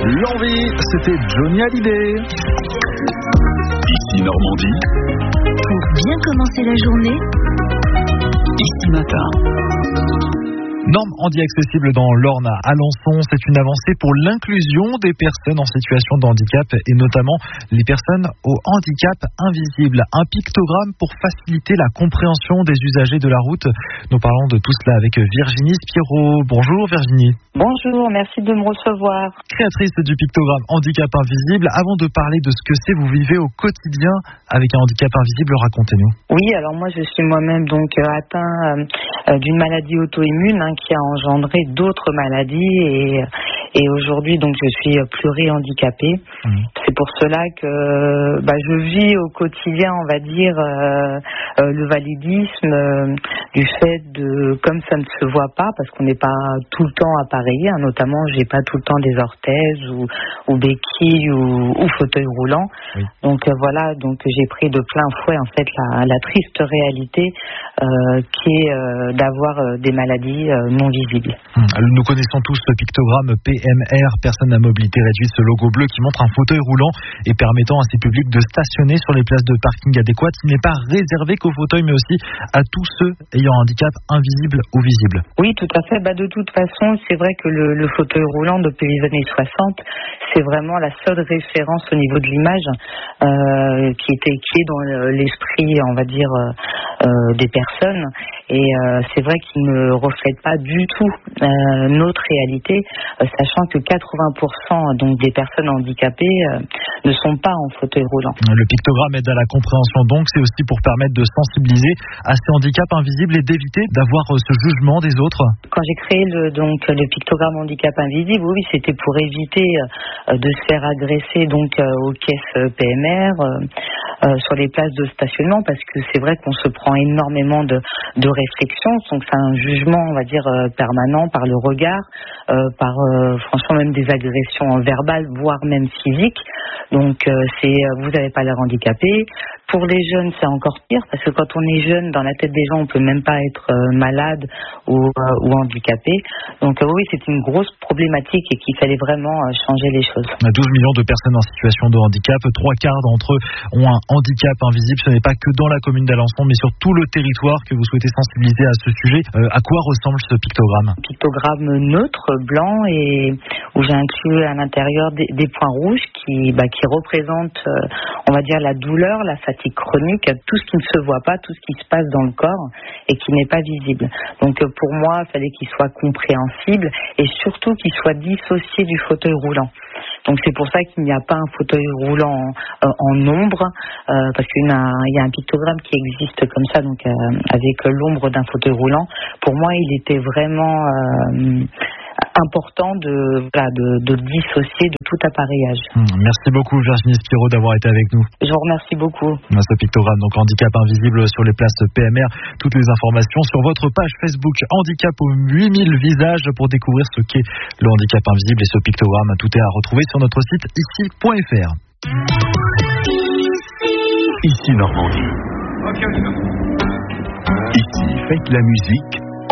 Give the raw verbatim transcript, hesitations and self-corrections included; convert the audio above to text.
L'envie, c'était Johnny Hallyday. Ici Normandie. Pour bien commencer la journée, Ici Matin. Norme handi accessible dans l'Orne à Alençon, c'est une avancée pour l'inclusion des personnes en situation de handicap et notamment les personnes au handicap invisible. Un pictogramme pour faciliter la compréhension des usagers de la route. Nous parlons de tout cela avec Virginie Spiro. Bonjour Virginie. Bonjour, merci de me recevoir. Créatrice du pictogramme handicap invisible, avant de parler de ce que c'est, vous vivez au quotidien avec un handicap invisible, racontez-nous. Oui, alors moi je suis moi-même donc atteint euh, d'une maladie auto-immune hein, qui a engendré d'autres maladies et, et aujourd'hui donc je suis plurihandicapée. Mmh. C'est pour cela que bah, je vis au quotidien, on va dire, euh, euh, le validisme euh, du fait de, comme ça ne se voit pas, parce qu'on n'est pas tout le temps appareillé, hein, notamment j'ai pas tout le temps des orthèses ou, ou béquilles ou, ou fauteuil roulant. Oui. Donc euh, voilà, donc j'ai pris de plein fouet en fait la, la triste réalité euh, qui est euh, d'avoir euh, des maladies euh, non visibles. Hum, nous connaissons tous le pictogramme P M R, personne à mobilité réduite, ce logo bleu qui montre un fauteuil roulant et permettant à ces publics de stationner sur les places de parking adéquates. Il n'est pas réservé qu'aux fauteuils mais aussi à tous ceux ayant un handicap invisible ou visible. Oui, tout à fait. Bah, de toute façon, c'est vrai que le, le fauteuil roulant depuis les années soixante, c'est vraiment la seule référence au niveau de l'image euh, qui, était, qui est dans l'esprit, on va dire, euh, des personnes. Et euh, c'est vrai qu'il ne reflète pas du tout euh, notre réalité, euh, sachant que quatre-vingts pour cent donc, des personnes handicapées euh, ne sont pas en fauteuil roulant. Le pictogramme aide à la compréhension, donc c'est aussi pour permettre de sensibiliser à ces handicaps invisibles et d'éviter d'avoir euh, ce jugement des autres. Quand j'ai créé le, donc, le pictogramme handicap invisible, oui, c'était pour éviter euh, de se faire agresser donc, euh, aux caisses P M R, euh, euh, sur les places de stationnement, parce que c'est vrai qu'on se prend énormément de, de réflexion, donc c'est un jugement, on va dire, euh, permanent par le regard, euh, par euh, franchement même des agressions verbales, voire même physiques. Donc euh, c'est, vous n'avez pas l'air handicapé. Pour les jeunes, c'est encore pire, parce que quand on est jeune, dans la tête des gens, on peut même pas être euh, malade ou, euh, ou handicapé. Donc euh, oui, c'est une grosse problématique et qu'il fallait vraiment euh, changer les choses. douze millions de personnes en situation de handicap, trois quarts d'entre eux ont un handicap invisible. Ce n'est pas que dans la commune d'Alençon, mais sur tout le territoire que vous souhaitez sensibiliser à ce sujet. Euh, à quoi ressemble ce pictogramme ? Pictogramme neutre, blanc, et où j'ai inclus à l'intérieur des, des points rouges qui, bah, qui représentent, euh, on va dire, la douleur, la fatigue chronique, tout ce qui ne se voit pas, tout ce qui se passe dans le corps et qui n'est pas visible. Donc euh, pour moi, il fallait qu'il soit compréhensible et surtout qu'il soit dissocié du fauteuil roulant. Donc c'est pour ça qu'il n'y a pas un fauteuil roulant en, euh, en ombre, euh, parce qu'il y a, un, il y a un pictogramme qui existe comme ça, donc euh, avec l'ombre d'un fauteuil roulant. Pour moi, il était vraiment euh, important de, voilà, de, de dissocier de tout appareillage. Mmh, merci beaucoup Virginie Spiro d'avoir été avec nous. Je vous remercie beaucoup. Ce pictogramme, donc handicap invisible sur les places P M R. Toutes les informations sur votre page Facebook Handicap aux huit mille visages pour découvrir ce qu'est le handicap invisible et ce pictogramme. Tout est à retrouver sur notre site ici point f r. Ici Normandie. Ici, faites la musique